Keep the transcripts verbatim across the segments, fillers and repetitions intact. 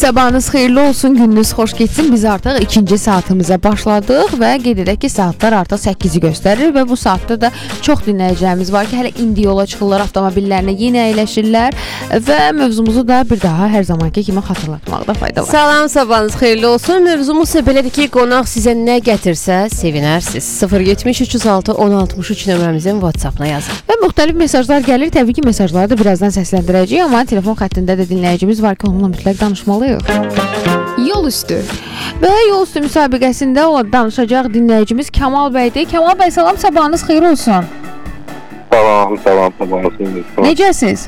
Sabahınız xeyirli olsun, gününüz xoş getsin. Biz artıq ikinci saatımıza başladıq və qeyd edək ki, saatlar artıq səkkizi göstərir və bu saatda da çox dinləyicilərimiz var ki, hələ indi yola çıxırlar, avtomobillərinə yenə əyləşirlər və mövzumuzu da bir daha hər zamanki kimi xatırlatmaqda fayda var. Salam, sabahınız xeyirli olsun. Mövzumuz isə belədir ki, qonaq sizə nə gətirsə sevinərsiniz. sıfır yetmiş üç yüz altı on altmış üç nömrəmizin WhatsApp-na yazın. Və müxtəlif mesajlar gəlir. Təbii ki, mesajları da birazdan səsləndirəcəyik, amma telefon xəttində də dinləyicimiz var ki, onunla mütləq danışmalıyıq. Yol üstü. Və yol üstü müsabiqəsində o danışacaq dinləyicimiz Kamal bəydir. Kamal bəy, salam, sabahınız xeyir olsun. Salam, salam, sabahınız xeyir olsun. Necəsiz?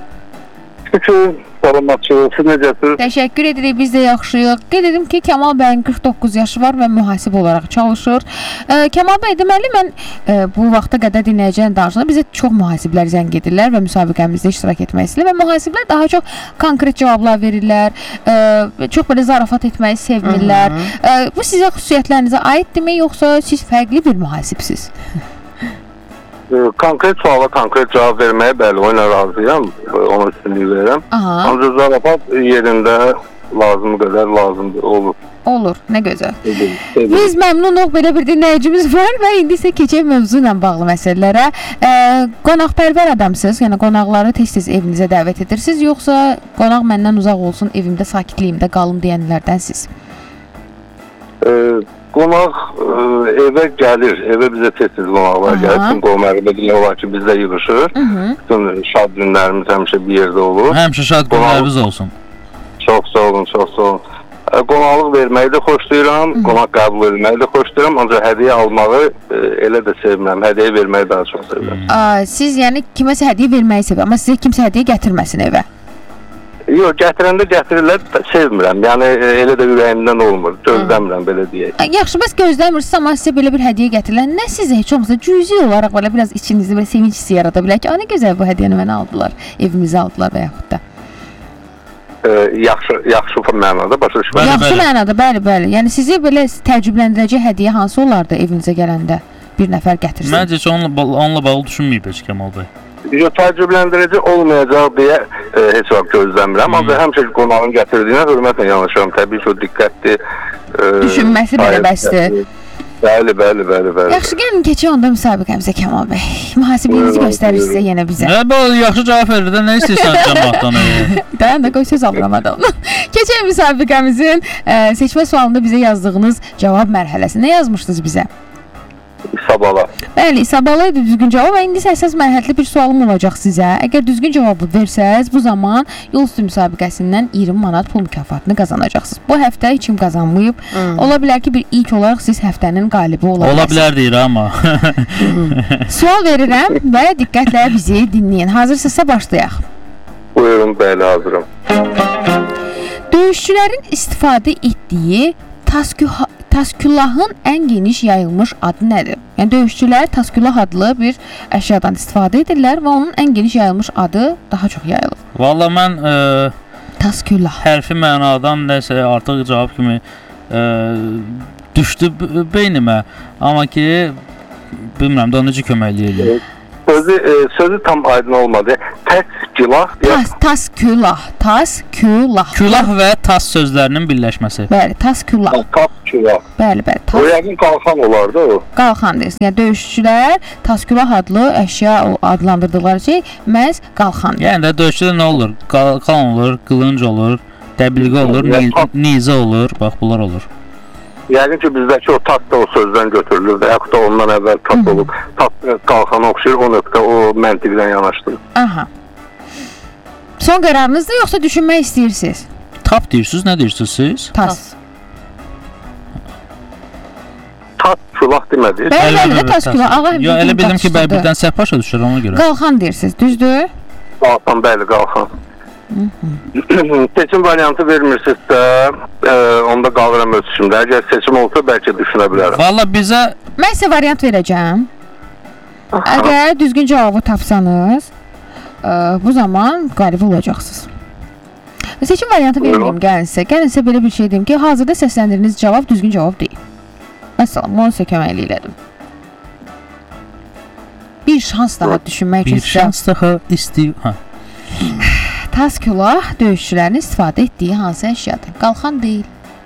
Şükür, salamatçılıq, siz necəsiz? Təşəkkür edirik, biz də yaxşıyıq. Qeyd edim ki, Kamal bəyin qırx doqquz yaşı var və mühasib olaraq çalışır. E, Kamal bəy, deməli, mən e, bu vaxta qədər dinləyəcəyən danışıqda bizə çox mühasiblər zəng edirlər və müsabiqəmizdə iştirak etmək istəyirlər və mühasiblər daha çox konkret cavablar verirlər, e, çox belə zarafat etməyi sevmirlər. E, bu sizə xüsusiyyətlərinizə aiddirmi, yoxsa siz fərqli bir mühasibsiz? Konkret suala konkret cavab verməyə bəli, o ilə razıyam, onu üstünlük verirəm. Ancaq zarafat yerində lazım qədər lazımdır, olur. Olur, nə gözəl. Biz məmnunuq, belə bir dinləyicimiz var və indi isə keçək mövzu ilə bağlı məsələlərə. E, qonaqpərvər adamsınız, yəni qonaqları tez-tez evinizə dəvət edirsiniz, yoxsa qonaq məndən uzaq olsun, evimdə sakitliyimdə qalım deyənlərdənsiz? E, Qonaq ə, evə gəlir, evə bizə tez-tez qonaqlar gəlir. Çünki o məqbədilə olar ki, bizdə yığışır. Bütün şad günlərimiz həmişə bir yerdə olur. Həmişə şad günlərimiz olsun. Çox sağ olun, çox sağ olun. Ə, qonaqlıq verməyi də xoşlayıram, qonaq qəbul etməyi də xoşlayıram. Ancaq hədiyyə almağı ə, elə də sevmirəm, hədiyyə verməyi daha çox sevirəm. Aa, siz yəni kiməsə hədiyyə verməyi sevirəm, amma sizə kimsə hədiyyə gətirməsin evə? Yox, gətirəndə gətirirlər, sevmirəm. Yəni elə də ürəyimdən olmur. Gözləmirəm, belə deyək. Yaxşı, bəs gözləmirsiniz, amma sizə belə bir hədiyyə gətirirlər. Nə sizə heç olmasa cüzi olaraq belə biraz içinizdə belə sevinç hissi yarada bilər ki, "A, nə gözəl bu hədiyyəni mənə aldılar, evimizə aldılar" və yaxud da. E, yaxşı, yaxşı mənada başa düşmürəm. Yaxşı mənada, bəli, bəli. Yəni sizi belə təəccübləndirəcək hədiyyə hansı olardı evinizə gələndə bir nəfər gətirsin? Məncə heç onunla, onunla bağlı düşünməyib heç Kamal bəy. Yox, təəccübləndirici olmayacaq deyə e, heç vaxt gözləmirəm. Hmm. Ancaq həmişə qonağın gətirdiyinə hörmətlə yanaşıram. Təbii ki, o diqqətli e, düşünməsi belə bəsdir. Bəli, bəli, bəli, bəli. Yaxşı, gəlin keçək onda müsabiqəmizə Kamal bəy. Mühasibliğinizi göstərir sizə yenə bizə. Nə bu yaxşı cavab verir də, nə istəyirsən cəmaatdan? Dayan da qoy söz alıram adamla. Keçək müsabiqəmizin e, seçmə sualında bizə yazdığınız cavab mərhələsi. Nə yazmışdınız bizə? İsabala. Bəli, İsabala idi düzgün cavab. İndi isə əsas mərhələli bir sualım olacaq sizə. Əgər düzgün cavabı versəz, bu zaman yol üstü müsabiqəsindən iyirmi manat pul mükafatını qazanacaqsınız. Bu həftə heç kim qazanmayıb. Hmm. Ola bilər ki, bir ilk olaraq siz həftənin qalibi ola bilərsiniz. Ola bilər deyir amma. Sual verirəm və diqqətlə bizi dinləyin. Hazırsınızsa başlayaq. Buyurun, bəli, hazırım. Döyüşçülərin istifadə etdiyi tasküha Taskülahın ən geniş yayılmış adı nədir? Yəni döyüşçülər taskülah adlı bir əşyadan istifadə edirlər və onun ən geniş yayılmış adı daha çox yayılır. Valla mən e, taskülah hərfi mənadan nəsə artıq cavab kimi e, düşdü beynimə. Amma ki bilmirəm də necə kömək eləyir. Sözü, e, sözü tam aydın olmadı. Təskülah. Tas, taskülah. Taskülah. Külah və tas sözlərinin birləşməsi. Bəli, taskülah. Taskülah. Bəli, bəli. Tas... O yəqin qalxan olardı o. Qalxan deyir. Yəni döyüşçülər taskülah adlı əşya adlandırdıqları şey məhz qalxan. Yəni də döyüşçüdə nə olur? Qalxan olur, qılınc olur, dəbilqə olur, nizə olur. Bax bunlar olur. Yəqin ki, bizdəki o tat da o sözdən götürülür və yaxud da ondan əvvəl tat olub, tat qalxana oxşayır, o nöqtə, o məntiqdən yanaşdır. Aha. Son qərarınızdır, yoxsa düşünmək istəyirsiniz? Tap deyirsiniz, nə deyirsiniz siz? Tas. Tas külah demədi. Bəli, bəli də tas külah. Yox, elə bildim ki, bəli birdən səhv başa düşür, ona görə. Qalxan deyirsiniz, düzdür? Qalxan, bəli, qalxan. Seçim variantı vermirsinizsə, e, onda qalıram öz işimdə. Əgər seçim olsa, bəlkə düşünə bilərəm. Valla bizə... Mən sizə variant verəcəm. Aha. Əgər düzgün cavabı tapsanız, e, bu zaman qalib olacaqsınız. Seçim variantı verməyim gəlin sizə. Gəlin sizə belə bir şey deyim ki, hazırda səsləndiriniz cavab düzgün cavab deyil. Məsələn, onu sizə köməkli elədim. Bir şans daha düşünmək üçün. Bir şans daha istəyir. tas külah döyüşçülərin istifadə etdiyi hansı əşyadır? Qalxan deyil.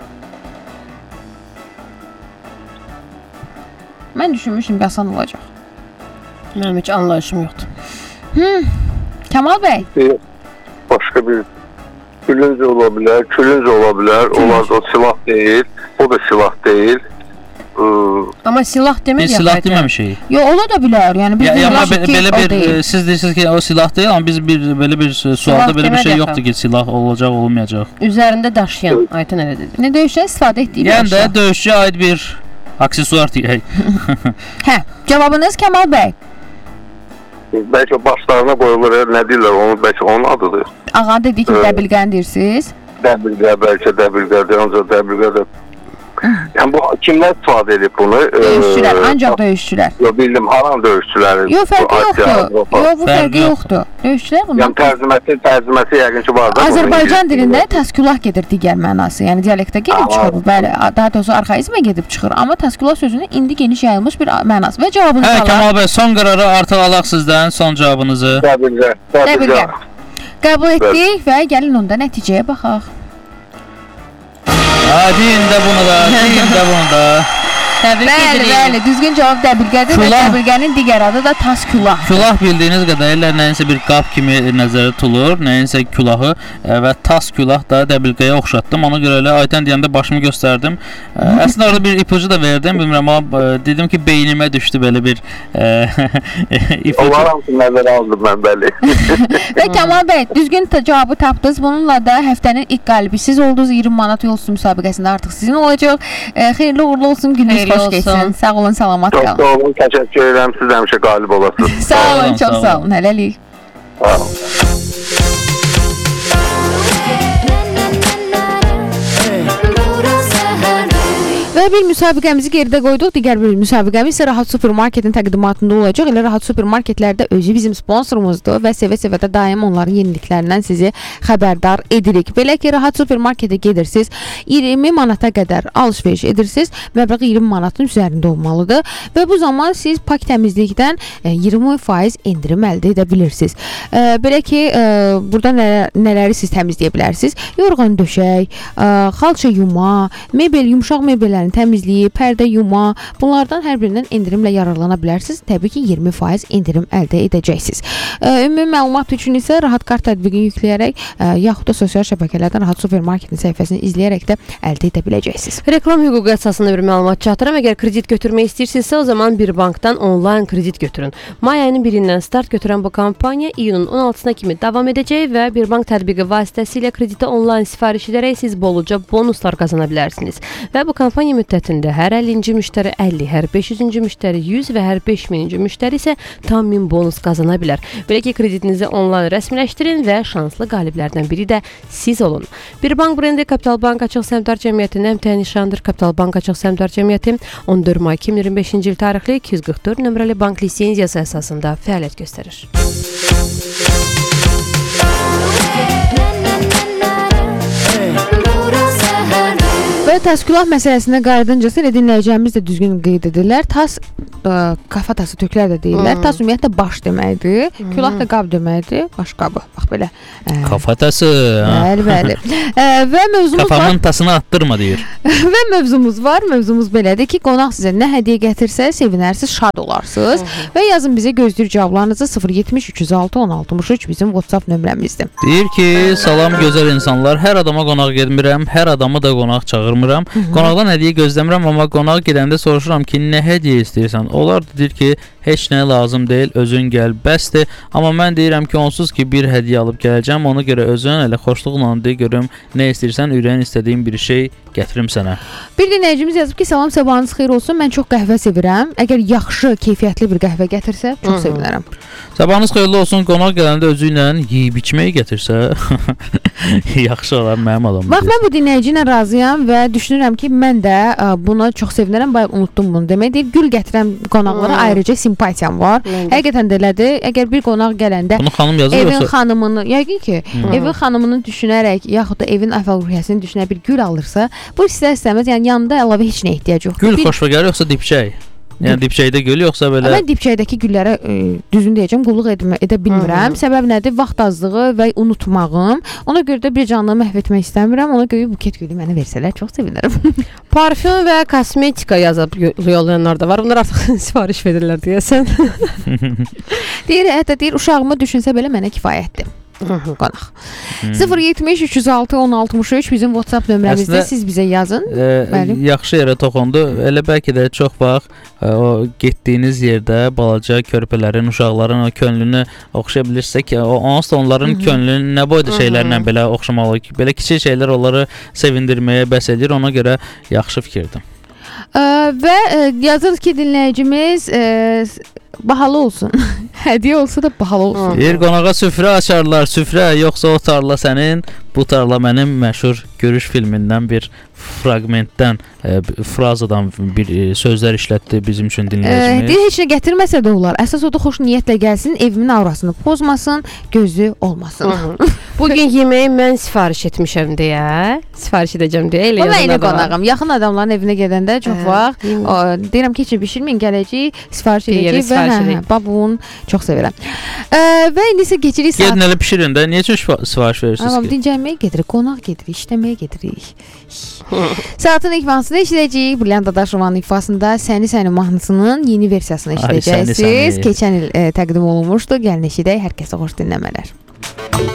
Mən düşünmüşüm ki, asan olacaq. Mənim heç anlayışım yoxdur. Hmm. Kemal Bey. Başka bir külünc ola bilər, külünc ola bilər. Onlar da o silah deyil, o da silah deyil. Amma silah demir Biz ya. silah deməmişik. Yo, ola da bilər. Yəni biz Ya, ya, amma demişik be- ki, belə o bir deyil. e, siz deyirsiniz ki o silah deyil, amma biz bir belə bir sualda Silah belə bir demək şey yaxın. yoxdur ki, silah olacaq, olmayacaq. Üzərində daşıyan, Aytən elə dedi. Ne döyüşdə istifadə etdiyi bir Yəni də əşya. döyüşçüyə aid bir aksesuar deyək. Hə, cavabınız Kemal Bey. Bəlkə başlarına qoyulur, nə deyirlər, onu bəlkə onun adıdır. Ağa dedi ki, Evet. dəbilqən deyirsiniz. Dəbilqə, bəlkə dəbilqədir, ancaq dəbilqədir. Yəni bu kimlər istifadə edib bunu? Döyüşçülər, Ee, ancaq döyüşçülər. Yo, bildim, haram döyüşçüləri. Yo, fərqi Bu Asiya, yoxdur. Avropa. Yo, bu Fərqi fərqi yoxdur. Döyüşçülər Yəni bundan. tərcüməsi, tərcüməsi yəqin ki var da. Azərbaycan dilində təskülah gedir digər mənası. Yəni dialektə gedib Aha. çıxır. Bəli, daha doğrusu arxaizmə gedib çıxır. Amma təskülah sözünün indi geniş yayılmış bir mənası. Və cavabınız Hə, alaq. Kemal bəy, son qərarı artıq alaq sizdən, son cavabınızı. Dəbilqə, Dəbilqə. dəbilqə. Qəbul etdik və gəlin onda nəticəyə baxaq. Ha, deyin də bunu da, deyin də bunu da. Təbrik Bəli, edirik. bəli, düzgün cavab dəbilqədir və Külah. dəbilqənin digər adı da taskülah. Külah bildiyiniz qədərilə nəyinsə bir qab kimi nəzərə tutulur, nəyinsə külahı e, və tas külah da dəbilqəyə oxşatdım. Ona görə elə Aytən deyəndə başımı göstərdim. E, əslində orada bir ipucu da verdim, bilmirəm amma e, dedim ki, beynimə düşdü belə bir e, ipucu. Onlar hamısı nəzərə aldım mən, bəli. Və Kemal bəy, düzgün ta- cavabı tapdınız. Bununla da həftənin ilk qalibi siz oldunuz. iyirmi manat yol üstü müsabiqəsində artıq sizin olacaq. E, xeyirli uğurlu olsun, gününüz Xeyirli xoş olsun. keçsin. Sağ olun, salamat Çox qalın. sağ olun, təşəkkür edirəm, siz həmişə qalib olasınız. Sağ olun, olun, çox sağ sağ olun. Hələlik. Sağ olun. Və bir müsabiqəmizi geridə qoyduq. Digər bir müsabiqəmiz isə Rahat Supermarketin təqdimatında olacaq. Elə Rahat Supermarketlərdə özü bizim sponsorumuzdur və sevə-sevə də daim onların yeniliklərindən sizi xəbərdar edirik. Belə ki, Rahat Supermarketə gedirsiniz, iyirmi manata qədər alış-veriş edirsiniz. Məbləğ iyirmi manatın üzərində olmalıdır və bu zaman siz pak təmizlikdən iyirmi faiz endirim əldə edə bilirsiniz. Belə ki, burada nələr, nələri siz təmizləyə bilərsiniz? Yorğan döşək, xalça yuma, mebel, yumşaq mebellərin təmizliyi, pərdə yuma, bunlardan hər birindən endirimlə yararlana bilərsiniz. Təbii ki, iyirmi faiz endirim əldə edəcəksiniz. Ümumi məlumat üçün isə Rahat Kart tətbiqini yükləyərək yaxud da sosial şəbəkələrdən Rahat Supermarketin səhifəsini izləyərək də əldə edə biləcəksiniz. Reklam hüququ əsasında bir məlumat çatdırıram. Əgər kredit götürmək istəyirsinizsə, o zaman bir bankdan onlayn kredit götürün. May ayının birindən start götürən bu kampaniya iyunun on altısına kimi davam edəcək və bir bank tətbiqi vasitəsilə krediti onlayn sifariş edərək siz boluca bonuslar qazana bilərsiniz. Və bu kampaniya müddətində hər əllinci müştəri əlli, hər beş yüzüncü müştəri yüz və hər beş mininci müştəri isə tam min bonus qazana bilər. Belə ki, kreditinizi onlayn rəsmiləşdirin və şanslı qaliblərdən biri də siz olun. Bir bank brendi Kapital Bank Açıq Səhmdar Cəmiyyətinin əmtəyə nişanıdır. Kapital Bank Açıq Səhmdar Cəmiyyəti on dörd may iki min iyirmi beşinci il tarixli iki yüz qırx dörd nömrəli bank lisenziyası əsasında fəaliyyət göstərir. Və təskülah məsələsinə qayıdınca elə dinləyəcəyimiz də düzgün qeyd edirlər. Tas ə, kafa tası töklər də deyirlər. Hmm. Tas ümumiyyətlə baş deməkdir. Hmm. Külah da qab deməkdir. Baş qabı. Bax belə. Ə, Kafatası. Bəli, bəli. Ə, və mövzumuz Kafamın var. tasını attırma deyir. Və mövzumuz var. Mövzumuz belədir ki, qonaq sizə nə hədiyyə gətirsə, sevinərsiniz, şad olarsınız. Hmm. Və yazın bizə gözləyir cavablarınızı sıfır yetmiş üç yüz altı on altmış üç bizim WhatsApp nömrəmizdir. Deyir ki, salam gözəl insanlar, hər adama qonaq getmirəm, hər adamı da qonaq çağırmıram. Qonaqdan hədiyyə gözləmirəm, amma qonaq gedəndə soruşuram ki, nə hədiyyə istəyirsən? Onlar da deyir ki, heç nə lazım deyil, özün gəl, bəsdir. Amma mən deyirəm ki, onsuz ki, bir hədiyyə alıb gələcəm, ona görə özün elə xoşluqla de görüm, nə istəyirsən, ürəyin istədiyin bir şey gətirim sənə. Bir dinləyicimiz yazıb ki, salam, sabahınız xeyir olsun. Mən çox qəhvə sevirəm. Əgər yaxşı, keyfiyyətli bir qəhvə gətirsə, çox sevinərəm. Sabahınız xeyirli olsun. Qonaq gələndə özü ilə yeyib içməyi gətirsə, yaxşı olar mənim adamım. Bax, mən bu dinləyici ilə razıyam və düşünürəm ki, mən də ə, buna çox sevinərəm. Bayaq unutdum bunu demək. Deyir, gül gətirən qonaqlara ayrıca simpatiyam var. Hmm. Həqiqətən də elədir. Əgər bir qonaq gələndə bunu xanım yazır evin yoxsa? xanımını, yəqin ki, hmm. evin xanımını düşünərək yaxud da evin əhval-ruhiyyəsini düşünərək bir gül alırsa, bu istər-istəməz, yəni yanında əlavə heç nə ehtiyac yoxdur. Gül bir... xoşuna gəlir yoxsa dipçək? Yəni dibçəkdə gül yoxsa belə? Mən dibçəkdəki güllərə e, düzün deyəcəm, qulluq edmə, edə bilmirəm. Hı -hı. Səbəb nədir? Vaxt azlığı və unutmağım. Ona görə də bir canlını məhv etmək istəmirəm. Ona görə buket gülü mənə versələr çox sevinərəm. Parfüm və kosmetika yazıb yollayanlar da var. Bunlar artıq sifariş verirlər deyəsən. Deyir, hətta deyir, uşağımı düşünsə belə mənə kifayətdir. Qonaq. Hmm. sıfır yetmiş üç yüz altı on altmış üç bizim WhatsApp nömrəmizdə siz bizə yazın. E, yaxşı yerə toxundu. Elə bəlkə də çox vaxt e, o getdiyiniz yerdə balaca körpələrin, uşaqların o könlünü oxşaya bilirsə ki, o onsuz da onların Hı -hı. könlünü nə boyda şeylərlə belə oxşamalı. Belə kiçik şeylər onları sevindirməyə bəs edir. Ona görə yaxşı fikirdir. E, və e, yazır ki, dinləyicimiz e, bahalı olsun. Hədiyyə olsa da bahalı olsun. Deyir, qonağa süfrə açarlar, süfrə yoxsa o tarla sənin, bu tarla mənim məşhur Görüş filmindən bir fraqmentdən, e, frazadan bir e, sözlər işlətdi bizim üçün dinləyicimiz. E, deyir, heç nə gətirməsə də olar. Əsas o da xoş niyyətlə gəlsin, evimin aurasını pozmasın, gözü olmasın. Bugün yeməyi mən sifariş etmişəm deyə, sifariş edəcəm deyə elə yazanlar da var. Qonağım, yaxın adamların evinə gedəndə çox hə, vaxt o, deyirəm ki, heç bişirməyin, gələcək, sifariş edəcək və hə, hə, babun çox sevirəm. E, və indi isə keçirik saat. Gedin elə pişirin də, niyə üçün sifariş verirsiniz Amma, ki? dincəlməyə gedirik, qonaq gedirik, işləməyə gedirik. Saatın ilk mahnısını eşidəcəyik. Brilliant Dadaşovanın ifasında Səni Səni mahnısının yeni versiyasını eşidəcəksiniz. Keçən il e, təqdim olunmuşdu. Gəlin eşidək, hər kəsə xoş dinləmələr.